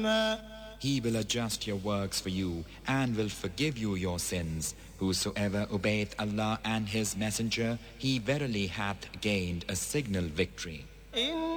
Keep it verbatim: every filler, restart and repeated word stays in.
He will adjust your works for you and will forgive you your sins. Whosoever obeyeth Allah and His Messenger, he verily hath gained a signal victory.